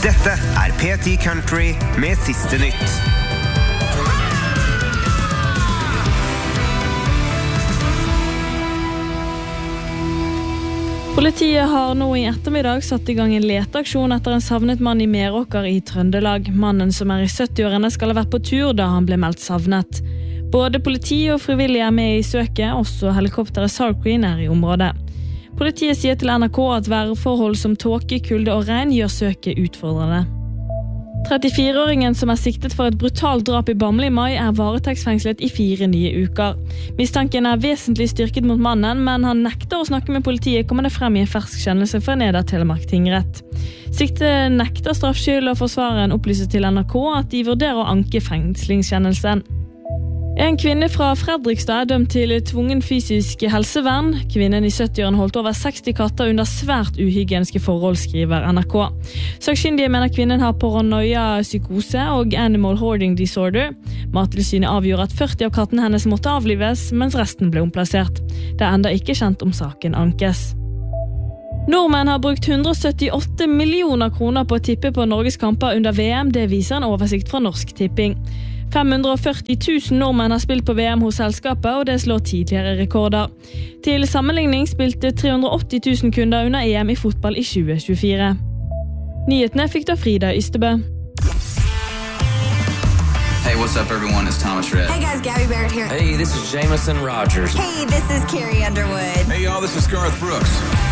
Dette P10 Country med siste nytt. Politiet har nå i ettermiddag satt i gang en leteaksjon etter en savnet mann i Meråker i Trøndelag. Mannen som i 70-årene skal ha vært på tur da han ble meldt savnet. Både politi og frivillige med i søket, også helikopteret SAR Queen i området. Politiet sier til NRK at værforhold som tåke, kulde og regn gjør søket utfordrende. 34-åringen som siktet for et brutalt drap i Bamble i mai varetektsfengslet i 4 nye uker. Mistanken vesentlig styrket mot mannen, men han nekter å snakke med politiet, kommer det frem i en fersk kjennelse fra Nedre Telemark tingrett. Sikte nekter straffskyld, og forsvareren opplyser til NRK at de vurderer å anke fengslingskjennelsen. En kvinne fra Fredrikstad dømt til tvungen fysisk helsevern. Kvinnen i 70-årene holdt over 60 katter under svært uhygieniske forhold, skriver NRK. Sakkyndige mener kvinnen har paranoia-psykose og animal hoarding disorder. Mattilsynet avgjorde at 40 av kattene hennes måtte avlives, mens resten ble omplassert. Det enda ikke kjent om saken ankes. Nordmenn har brukt 178 millioner kroner på å tippe på Norges kamper under VM. Det viser en oversikt fra Norsk Tipping. 540 000 nordmenn har spilt på VM hos selskapet, og det slår tidligere rekorder. Til sammenligning spilte 380 000 kunder under EM i fotball i 2024. Nyhetene fikk da Frida Ystebø. Hey, what's up everyone? It's Thomas Rhett. Hey guys, Gabby Barrett here. Hey, this is Jameson Rogers. Hey, this is Carrie Underwood. Hey y'all, this is Garth Brooks.